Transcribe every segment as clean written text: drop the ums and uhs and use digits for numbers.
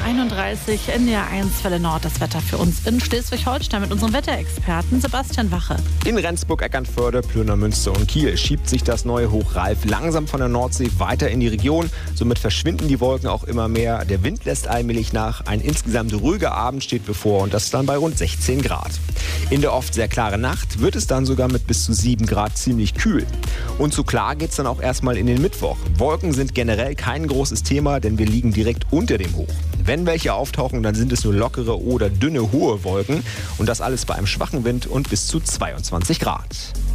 7:31 Uhr, NDR1 Welle Nord. Das Wetter für uns in Schleswig-Holstein mit unserem Wetterexperten Sebastian Wache. In Rendsburg, Eckernförde, Plönermünster und Kiel schiebt sich das neue Hoch Ralf langsam von der Nordsee weiter in die Region. Somit verschwinden die Wolken auch immer mehr. Der Wind lässt allmählich nach. Ein insgesamt ruhiger Abend steht bevor und das dann bei rund 16 Grad. In der oft sehr klaren Nacht wird es dann sogar mit bis zu 7 Grad ziemlich kühl. Und so klar geht's dann auch erstmal in den Mittwoch. Wolken sind generell kein großes Thema, denn wir liegen direkt unter dem Hoch. Wenn welche auftauchen, dann sind es nur lockere oder dünne hohe Wolken. Und das alles bei einem schwachen Wind und bis zu 22 Grad.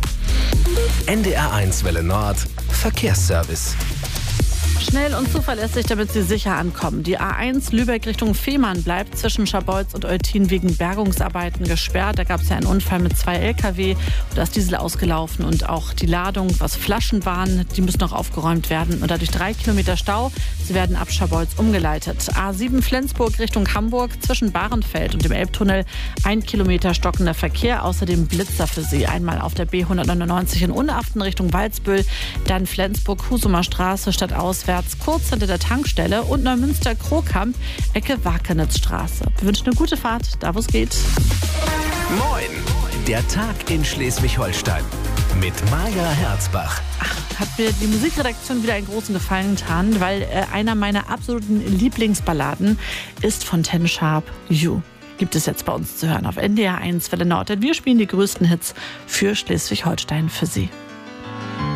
NDR1 Welle Nord Verkehrsservice. Schnell und zuverlässig, damit Sie sicher ankommen. Die A1 Lübeck Richtung Fehmarn bleibt zwischen Scharbeutz und Eutin wegen Bergungsarbeiten gesperrt. Da gab es ja einen Unfall mit 2 LKW. Da ist Diesel ausgelaufen und auch die Ladung, was Flaschen waren, die müssen noch aufgeräumt werden. Und dadurch 3 Kilometer Stau. Sie werden ab Scharbeutz umgeleitet. A7 Flensburg Richtung Hamburg zwischen Bahrenfeld und dem Elbtunnel 1 Kilometer stockender Verkehr. Außerdem Blitzer für Sie. Einmal auf der B199 in Unaften Richtung Walsbüll, dann Flensburg-Husumer Straße statt auswärts kurz hinter der Tankstelle und Neumünster-Krokamp, Ecke Wakenitzstraße. Wir wünschen eine gute Fahrt, da wo es geht. Moin, der Tag in Schleswig-Holstein mit Maja Herzbach. Hat mir die Musikredaktion wieder einen großen Gefallen getan, weil einer meiner absoluten Lieblingsballaden ist von Ten Sharp, You. Gibt es jetzt bei uns zu hören auf NDR1 Welle Nord. Denn wir spielen die größten Hits für Schleswig-Holstein für Sie.